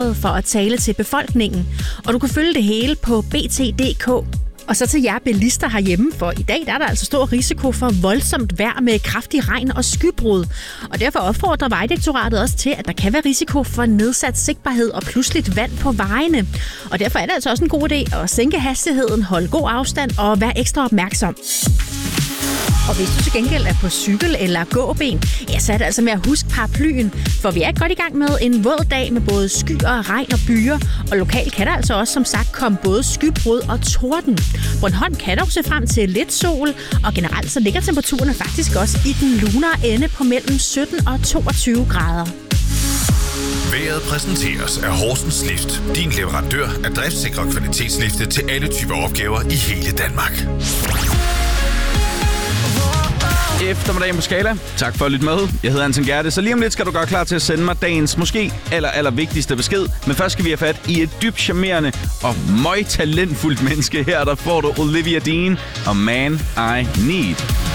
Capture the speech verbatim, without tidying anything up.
vejret for at tale til befolkningen. Og du kan følge det hele på b t punktum d k. Og så til jer bilister herhjemme, for i dag der er der altså stor risiko for voldsomt vejr med kraftig regn og skybrud. Og derfor opfordrer Vejdirektoratet også til, at der kan være risiko for nedsat sigtbarhed og pludseligt vand på vejene. Og derfor er det altså også en god idé at sænke hastigheden, holde god afstand og være ekstra opmærksom. Og hvis du til gengæld er på cykel eller gåben, ja, så er det altså med at huske paraplyen. For vi er godt i gang med en våd dag med både skyer, regn og byer. Og lokalt kan der altså også som sagt komme både skybrud og torden. Bornholm kan dog se frem til lidt sol, og generelt så ligger temperaturerne faktisk også i den lunare ende på mellem sytten og toogtyve grader. Vejret præsenteres af Horsens Lift. Din leverandør af driftssikre kvalitetslifte til alle typer opgaver i hele Danmark. Eftermiddagen på Skala. Tak for at lytte med. Jeg hedder Anton Gerte, så lige om lidt skal du gøre klar til at sende mig dagens måske aller, aller vigtigste besked. Men først skal vi have fat i et dybt charmerende og møg talentfuldt menneske her. Der får du Olivia Dean og Man I Need.